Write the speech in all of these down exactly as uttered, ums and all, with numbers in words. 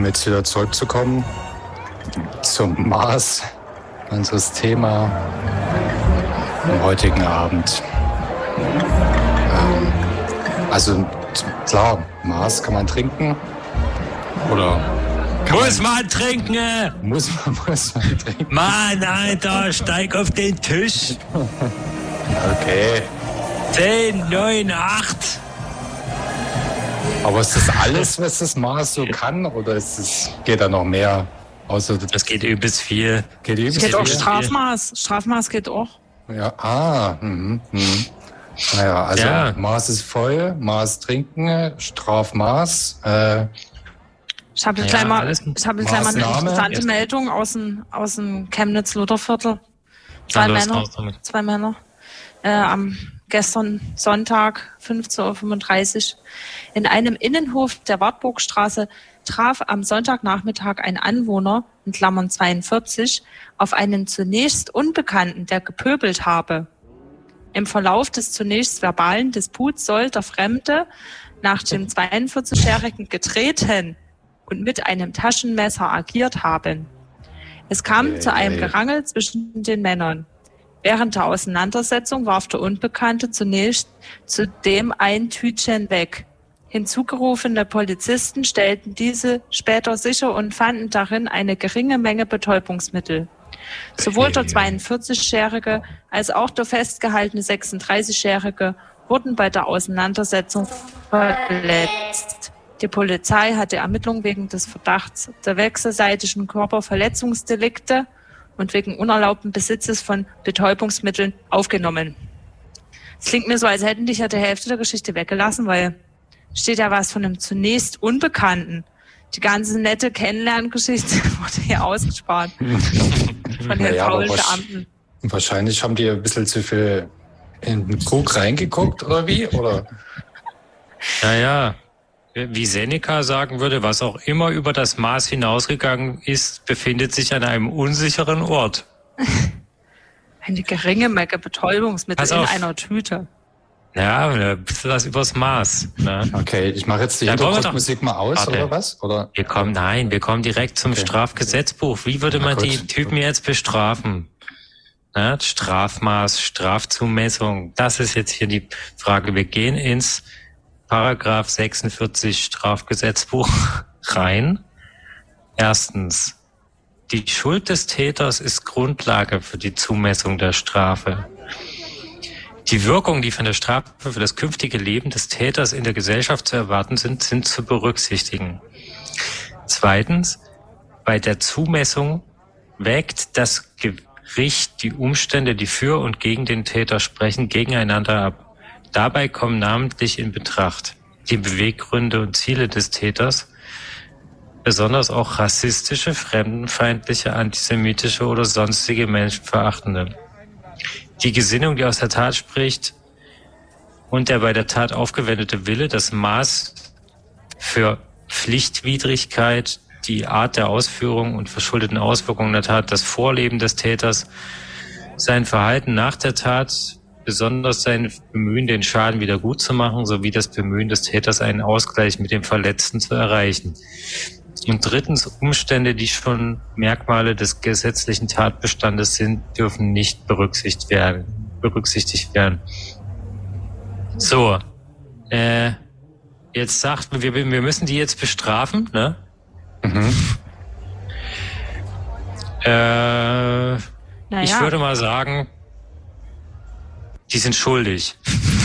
um jetzt wieder zurückzukommen zum Mars, unseres Thema am heutigen Abend. Ähm, also klar, Mars kann man trinken oder muss man, man trinken! Muss man, muss man trinken. Mann, Alter, steig auf den Tisch. Okay. zehn, neun, acht. Aber ist das alles, was das Mars so kann? Oder ist es, geht da noch mehr? Außer das geht übelst viel. Geht übelst es geht viel? auch Strafmaß. Strafmaß geht auch. Ja, ah. Mhm, mhm. Naja, also ja. Mars ist voll, Mars trinken, Strafmaß. Äh, ich habe ja, gleich mal, ich habe gleich mal eine interessante Jetzt. Meldung aus dem, aus dem Chemnitz-Lutherviertel. Zwei Männer, zwei Männer. Äh, am gestern Sonntag, fünfzehn Uhr fünfunddreißig, in einem Innenhof der Wartburgstraße traf am Sonntagnachmittag ein Anwohner, in Klammern zweiundvierzig, auf einen zunächst Unbekannten, der gepöbelt habe. Im Verlauf des zunächst verbalen Disputs soll der Fremde nach dem zweiundvierzigjährigen getreten und mit einem Taschenmesser agiert haben. Es kam hey, zu einem hey. Gerangel zwischen den Männern. Während der Auseinandersetzung warf der Unbekannte zunächst zudem ein Tütchen weg. Hinzugerufene Polizisten stellten diese später sicher und fanden darin eine geringe Menge Betäubungsmittel. Sowohl der zweiundvierzigjährige als auch der festgehaltene sechsunddreißigjährige wurden bei der Auseinandersetzung verletzt. Die Polizei hat die Ermittlungen wegen des Verdachts der wechselseitigen Körperverletzungsdelikte und wegen unerlaubten Besitzes von Betäubungsmitteln aufgenommen. Es klingt mir so, als hätten dich ja die Hälfte der Geschichte weggelassen, weil steht ja was von einem zunächst Unbekannten. Die ganze nette Kennenlerngeschichte wurde hier ausgespart. Von den ja, faulen Beamten. Wahrscheinlich haben die ein bisschen zu viel in den Krug reingeguckt, oder wie? Oder? Naja, wie Seneca sagen würde, was auch immer über das Maß hinausgegangen ist, befindet sich an einem unsicheren Ort. Eine geringe Menge Betäubungsmittel in einer Tüte. Ja, ein bisschen was übers Maß. Ne? Okay, ich mache jetzt die Hintergrundmusik mal aus, warte. Oder was? Oder? Wir kommen, nein, wir kommen direkt zum okay. Strafgesetzbuch. Wie würde man die Typen jetzt bestrafen? Ne? Strafmaß, Strafzumessung, das ist jetzt hier die Frage. Wir gehen ins Paragraph sechsundvierzig Strafgesetzbuch rein. Erstens, die Schuld des Täters ist Grundlage für die Zumessung der Strafe. Die Wirkungen, die von der Strafe für das künftige Leben des Täters in der Gesellschaft zu erwarten sind, sind zu berücksichtigen. Zweitens, bei der Zumessung wägt das Gericht die Umstände, die für und gegen den Täter sprechen, gegeneinander ab. Dabei kommen namentlich in Betracht die Beweggründe und Ziele des Täters, besonders auch rassistische, fremdenfeindliche, antisemitische oder sonstige menschenverachtende. Die Gesinnung, die aus der Tat spricht, und der bei der Tat aufgewendete Wille, das Maß für Pflichtwidrigkeit, die Art der Ausführung und verschuldeten Auswirkungen der Tat, das Vorleben des Täters, sein Verhalten nach der Tat, besonders sein Bemühen, den Schaden wieder gut zu machen, sowie das Bemühen des Täters, einen Ausgleich mit dem Verletzten zu erreichen. Und drittens, Umstände, die schon Merkmale des gesetzlichen Tatbestandes sind, dürfen nicht berücksichtigt werden. Berücksichtigt werden. So, äh, jetzt sagt man, wir, wir müssen die jetzt bestrafen, ne? Mhm. Äh, naja. Ich würde mal sagen, die sind schuldig.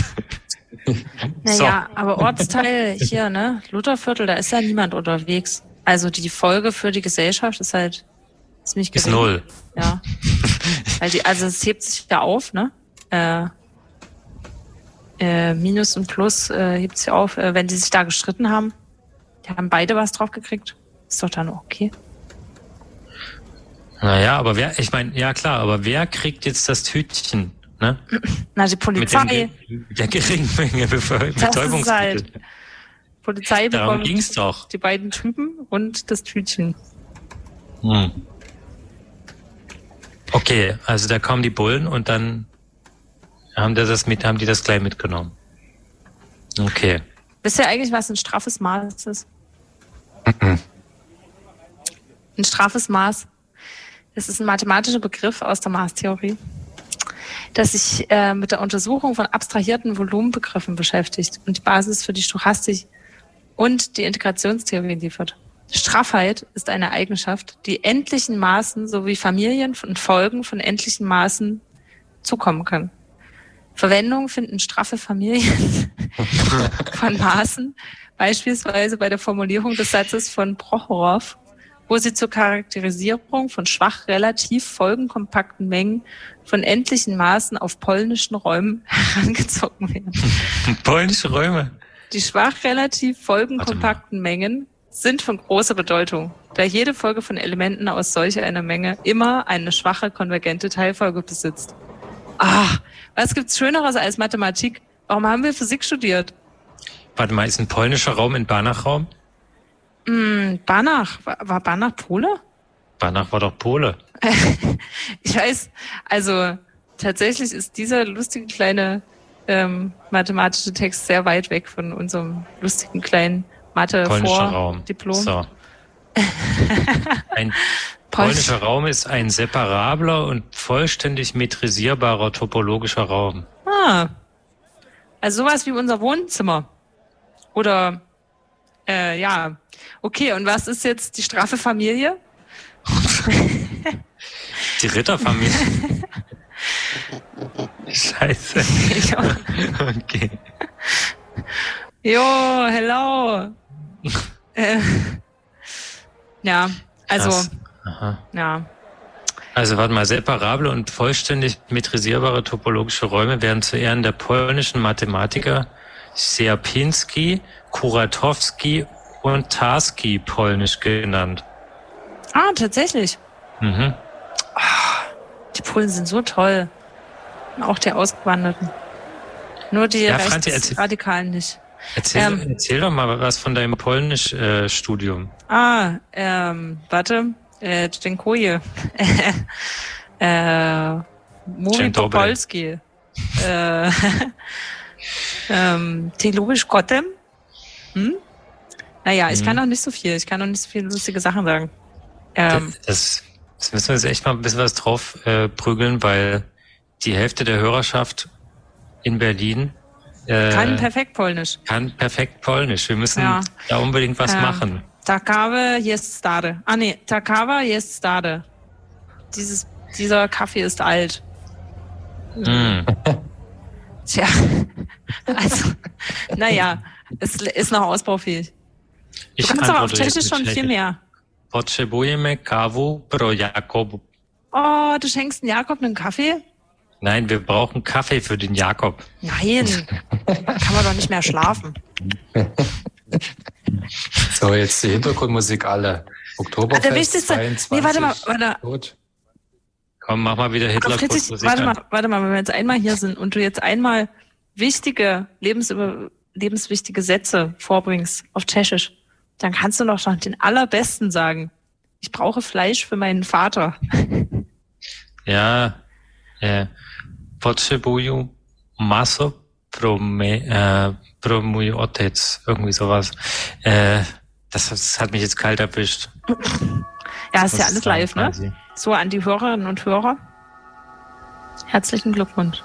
Naja, so. Aber Ortsteil hier, ne? Lutherviertel, da ist ja niemand unterwegs. Also die Folge für die Gesellschaft ist halt ziemlich gering. Ist null. Ja. Weil die, also es hebt sich ja auf, ne? Äh, äh, Minus und Plus äh, hebt sich auf, äh, wenn die sich da gestritten haben. Die haben beide was drauf gekriegt. Ist doch dann okay. Naja, aber wer, ich meine, ja klar, aber wer kriegt jetzt das Tütchen? Ne? Na, die Polizei. Mit, dem, mit der geringen Menge Betäubungsmittel. Halt. Polizei Darum bekommt ging's doch. Die beiden Typen und das Tütchen. Hm. Okay, also da kommen die Bullen und dann haben die das mit, haben die das gleich mitgenommen. Okay. Wisst ihr eigentlich, was ein straffes Maß ist? Ein straffes Maß. Das ist ein mathematischer Begriff aus der Maßtheorie, das sich äh, mit der Untersuchung von abstrahierten Volumenbegriffen beschäftigt und die Basis für die Stochastik und die Integrationstheorie liefert. Straffheit ist eine Eigenschaft, die endlichen Maßen sowie Familien und Folgen von endlichen Maßen zukommen kann. Verwendung finden straffe Familien von Maßen, beispielsweise bei der Formulierung des Satzes von Prochorow, wo sie zur Charakterisierung von schwach relativ folgenkompakten Mengen von endlichen Maßen auf polnischen Räumen herangezogen werden. Polnische Räume? Die schwach relativ folgenkompakten Mengen sind von großer Bedeutung, da jede Folge von Elementen aus solch einer Menge immer eine schwache konvergente Teilfolge besitzt. Ah, was gibt's Schöneres als Mathematik? Warum haben wir Physik studiert? Warte mal, ist ein polnischer Raum ein Banach-Raum? Mm, Banach. War, war Banach Pole? Banach war doch Pole. Ich weiß, also tatsächlich ist dieser lustige kleine ähm, mathematische Text sehr weit weg von unserem lustigen kleinen Mathe-Vor-Diplom. So. Ein polnischer Raum ist ein separabler und vollständig metrisierbarer topologischer Raum. Ah, also sowas wie unser Wohnzimmer. Oder, äh, ja. Okay, und was ist jetzt die straffe Familie? Die Ritterfamilie. Scheiße. Okay. Jo, hello. äh, ja, also, Aha. ja. Also warte mal, separable und vollständig metrisierbare topologische Räume werden zu Ehren der polnischen Mathematiker Sierpiński, Kuratowski und Tarski polnisch genannt. Ah, tatsächlich. Mhm. Oh, die Polen sind so toll. Auch die Ausgewanderten. Nur die ja, Rechtsradikalen nicht. Erzähl, ähm, erzähl doch mal was von deinem Polnisch-Studium. Äh, ah, ähm, warte. Äh, Dziękuję. äh, Mówi po polski. äh, ähm, Ty lubisz kotem? Hm? Naja, ich mhm. kann noch nicht so viel. Ich kann noch nicht so viele lustige Sachen sagen. Ähm, das, das müssen wir jetzt echt mal ein bisschen was drauf äh, prügeln, weil die Hälfte der Hörerschaft in Berlin äh, kann perfekt Polnisch. Kann perfekt Polnisch. Wir müssen ja. da unbedingt was ähm, machen. Takawa jest stary. Ah nee, Takawa jest stary. Dieses, dieser Kaffee ist alt. Mm. Tja, also, naja, es ist noch ausbaufähig. Du kannst aber auf Tschechisch schon viel mehr. Potrzebujemy kawu pro Jakob. Oh, du schenkst dem Jakob einen Kaffee? Nein, wir brauchen Kaffee für den Jakob. Nein, kann man doch nicht mehr schlafen. So, jetzt die Hintergrundmusik alle. Oktoberfest, ah, der wichtigste, zweiundzwanzig, nee, warte mal, warte. Tot. Komm, mach mal wieder Hitler. Friedrich, warte mal, warte mal, wenn wir jetzt einmal hier sind und du jetzt einmal wichtige, lebensüber, lebenswichtige Sätze vorbringst auf Tschechisch, dann kannst du doch noch den allerbesten sagen. Ich brauche Fleisch für meinen Vater. Ja, äh, potrzebuję maso pro, me, äh, pro mój otec, irgendwie sowas. Äh, das, das hat mich jetzt kalt erwischt. Ja, ist ja alles live, ne? So, an die Hörerinnen und Hörer. Herzlichen Glückwunsch.